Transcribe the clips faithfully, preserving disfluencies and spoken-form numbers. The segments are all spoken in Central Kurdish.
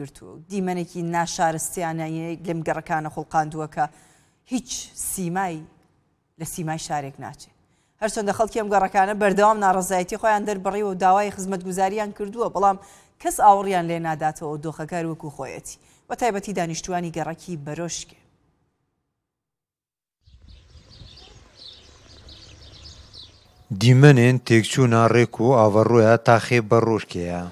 وەرگرتووە و دیمەنێکی ناشارستیانە لەم گەڕەکانە خۆڵقاندووە کە هیچ سیمای لە سیمای شارێک ناچێت. هەرچەندە خەڵکی ئەم گەڕەکانە بەردەوام ناڕەزایەتی خۆیان دەربڕیوە و داوای خزمەتگوزاریان کردووە، بەڵام کەس ئاوەڕیان لێ ناداتەوە دۆخەکار وەکو خۆیەتی بە تایبەتی دانیشتوانی گەڕەکی بەرۆشکێ. دیمەنێن تێکچوونا ڕێک و ئاڤەڕۆیە تاخێ بەڕۆژکەیە.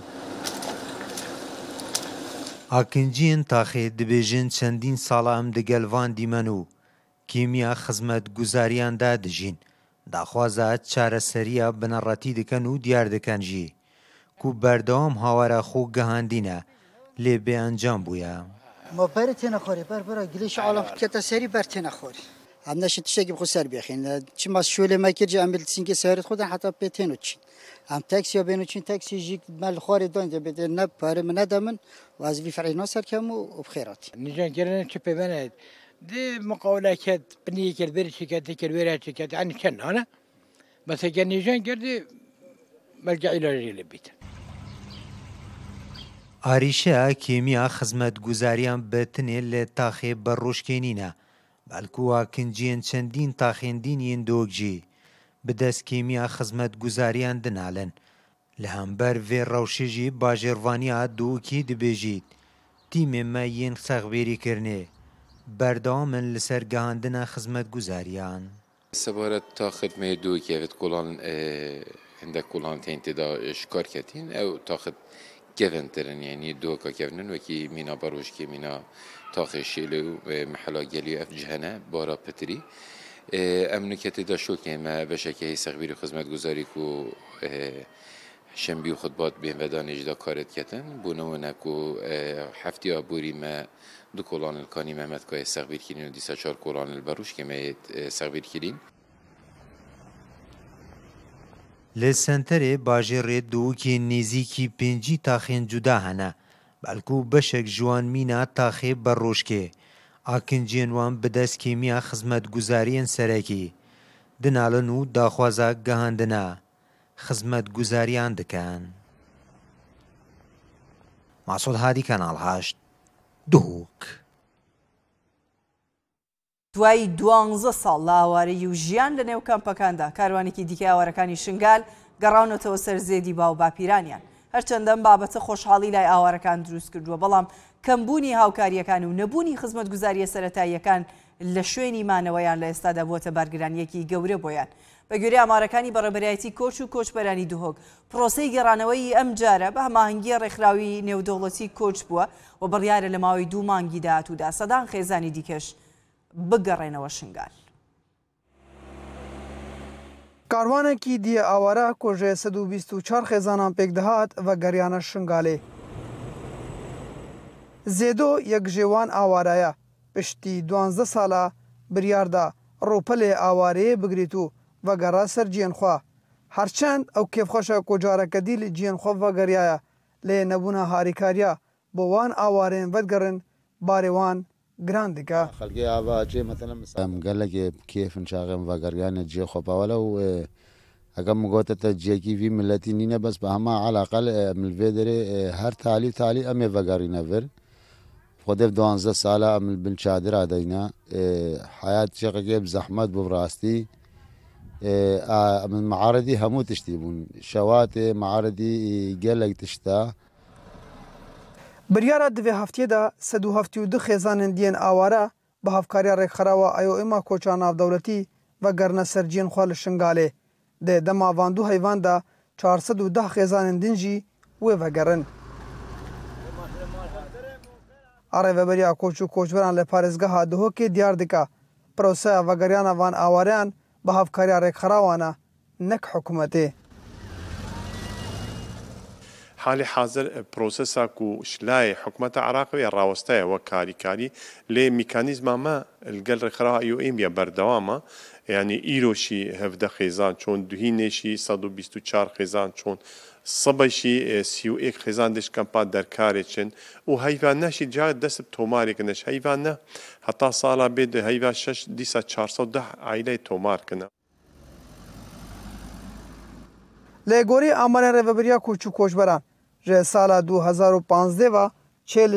ئاکنجیên taxê dibêjin çendîn sala em digel van dîmen û kêmiya xizmetguzariyan de dijîn, daxwaza çareseriya bineretî dikin û diyar dikin jî ku berdewam hawara xwe gihandîne lê bêencam bûye. Ma berê têne xwarê ber bera gilêşi alam kete serî ber têne xwarê. Em neşin tiştekî xwe ser bêxîn. Çima şolê me kir em bil sînkê serê xwe de heta pê têno çîn. Em taksiya bêno çîn taksî jî me li xwarê dan bêdê ne parê min nede min û ez vî ferîna serkem û bixêratî. Nîjangerînê çi pê bene di muqawleket biniyekê berî şîketê wêre şîket yani çend hane. Mesela nîjanger de melca ilacî li bît. Arîşeya kêmiya xizmetguzariyan betinê lê taxê berrojkênîne, belkû akinciyên çendîn taxên dîniyên dok jî bi dest kêmiya xizmetguzariyan dinalin. Li hember vê rewşê jî bajêrvaniya dûkî dibêjît tîmên me yên sexbêrîkirinê berdewam in li ser gihandina xizmetguzariyan. Sebaret ta xidmê dûkê evet kolan hindek kolan tên têda şikar ketîn ew taxit kevintirin yani doka kevinin wekî mîna berojkê mîna taxê şêlê û mihela gelî ev cihene bara pitirî. Em niketê da şokê me veşekê sexbîrî xizmetguzarî ku şembî û xutbat bên vedanê jî da karet ketin bûnewine ku heftiya borî me du kolan li Kanî Mehmetkayê sexbîr kirîn û dîsa çar kolan li berojkê me sexbîr kirîn. Li senterê bajêrê dûkê nêzîkî pêncî taxên cuda hene, belkû beşek ji wan mîna taxê berrojkê. Akinciyên wan bi dest kêmiya xizmetguzariyên serekî dinalin û daxwaza gihandina xizmetguzariyan dikin. Masûd Hadî Kanal heşt Duhok. دوای دوانزە ساڵ لە ئاوارەیی و ژیان لە نێو کەمپەکاندا کاروانێکی دیکە ئاوارەکانی شنگال گەڕاونەتەوە سەر زێدی باو باپیرانیان. هەرچەندەم بابەتە خۆشحاڵی لای ئاوارەکان دروست کردووە، بەڵام کەمبوونی هاوکاریەکان و نەبوونی خزمەتگوزاریە سەرەتاییەکان لە شوێنی مانەوەیان لە ئێستادا بووەتە بارگرانیەکی گەورە بۆیان. بە گوێرەی ئامارەکانی بەڕێبەرایەتی کۆچ و کۆچبەرانی دوهۆک پرۆسەی گەڕانەوەی ئەم جارە بە هەماهەنگی ڕێکخراوی نێودەوڵەتی کۆچ بووە و بڕیارە لە ماوەی دوو مانگی داهاتوودا سەدان خێزانی دیکەش بگەڕێنەوە شنگال. کاروانێکی دیە ئاوارە کۆژێ سەد و بیست و چوار خێزانان پێک دەهات و گەریانە شنگالێ. زێدۆ یەک ژێوان ئاوارایە پشتی دوانزە ساڵە بریاردا ڕۆپەلێ ئاوارەیە بگریت و vegera ser ciyên xwe. Herçend ew kêfxweşa kocareke dî li ciyên xwe vegeriyaye lê nebûna harîkariya bo wan awarên vedgerin barê wan giran dike. Xelkê ava cê mesela em gelekê kêfin çaxên vegeryanê ciyê xwe pawele û eger min gote te ciyekî vî milletî nîne bes bi hema eleqel em li vê derê her talî talî em ê vegerîne vir. Xwedêv duanzeh sala em li bin çadira deyne hayat çiqekê bi zehmet bû rastî. من معارضي همو تشتيبون شواتي معارضي gelek tişta. Biryara divê heftiyê de sed û heftî û du xêzanên diyên aware bi hevkariya rêkxerawa I O M koça navdewletî vegerine ser ciyên xwe li Şingalê. Dê dema van du heyvan de çar sed û deh xêzanên din jî wê vegerin. A rêveberiya koç û koçberan li parêzgeha Duhokê diyar dike proseya vegeriyana van awareyan bi hevkariya rêkxerawan e nek hikûmetê. حالي حاضر بروسيسا كو شلاي حكومة العراق ويا راوستايا وكاري كاري لي ميكانيزما ما القل رخرا يو ام يا بردواما يعني ايروشي هفدا خيزان چون دهينشي صد و بیست و چهار خيزان چون صبشي سيو اك خيزان دش كامبا در كاريچن و هيفان نشي جا دست توماري كنش هيفان حتى صالا بيد هيفا شش ديسا چهارصد و ده عائله تومار كنا لێگۆری ئامارە ڕێڤەبەریە کوچ و کۆچبەران ژێ ساڵە دوو هەزار و پانزدە و چێل